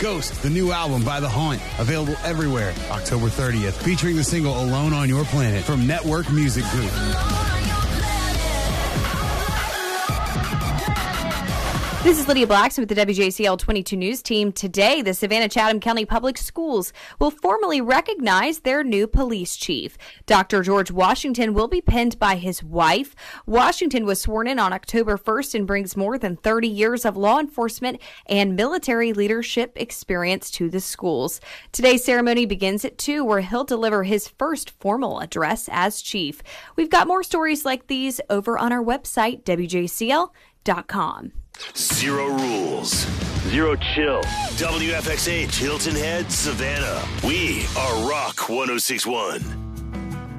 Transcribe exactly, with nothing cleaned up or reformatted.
Ghost, the new album by The Haunt, available everywhere October thirtieth, featuring the single Alone on Your Planet from Network Music Group. This is Lydia Blackson with the W J C L twenty-two News Team. Today, the Savannah-Chatham County Public Schools will formally recognize their new police chief. Doctor George Washington will be penned by his wife. Washington was sworn in on October first and brings more than thirty years of law enforcement and military leadership experience to the schools. Today's ceremony begins at two, where he'll deliver his first formal address as chief. We've got more stories like these over on our website, W J C L dot com. Zero rules. Zero chill. W F X H, Hilton Head, Savannah. We are Rock one oh six point one.